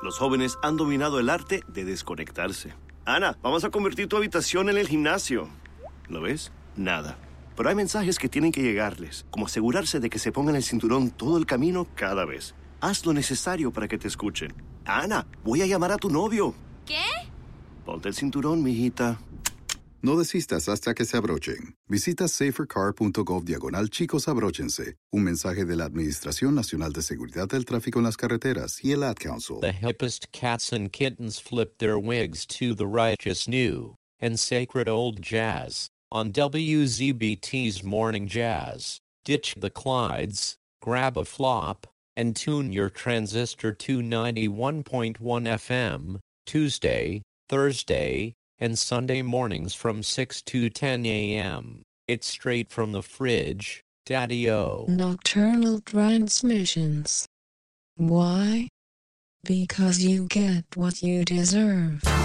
Los jóvenes han dominado el arte de desconectarse. Ana, vamos a convertir tu habitación en el gimnasio. ¿Lo ves? Nada. Pero hay mensajes que tienen que llegarles, como asegurarse de que se pongan el cinturón todo el camino cada vez. Haz lo necesario para que te escuchen. Ana, voy a llamar a tu novio. ¿Qué? Ponte el cinturón, mijita. No desistas hasta que se abrochen. Visita safercar.gov/chicos abróchense. Un mensaje de la Administración Nacional de Seguridad del Tráfico en las Carreteras y el Ad Council. The hippest cats and kittens flip their wigs to the righteous new and sacred old jazz on WZBT's Morning Jazz. Ditch the Clydes, grab a flop, and tune your transistor to 91.1 FM, Tuesday, Thursday, and Sunday mornings from 6 to 10 a.m. It's straight from the fridge, Daddy-O. Nocturnal transmissions. Why? Because you get what you deserve.